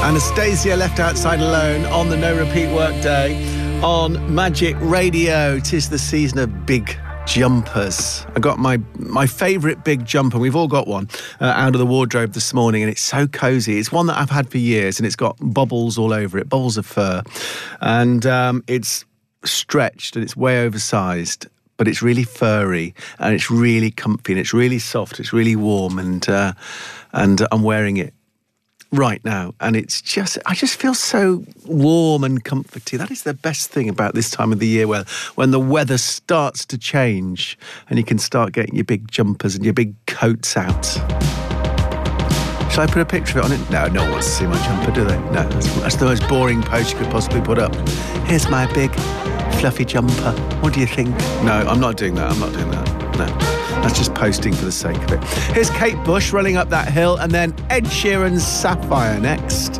Anastasia left outside alone on the no repeat workday on Magic Radio. 'Tis the season of big jumpers. I got my favourite big jumper. We've all got one out of the wardrobe this morning, and it's so cosy. It's one that I've had for years, and it's got bubbles all over it, bubbles of fur, and it's stretched and it's way oversized. But it's really furry and it's really comfy and it's really soft. It's really warm, and I'm wearing it right now, and I just feel so warm and comforty. That is the best thing about this time of the year, when the weather starts to change and you can start getting your big jumpers and your big coats out. Shall I put a picture of it on it? No one wants to see my jumper, do they? No, that's the most boring post you could possibly put up. Here's my big fluffy jumper. What do you think? No, I'm not doing that. No. That's just posting for the sake of it. Here's Kate Bush running up that hill, and then Ed Sheeran's Sapphire next.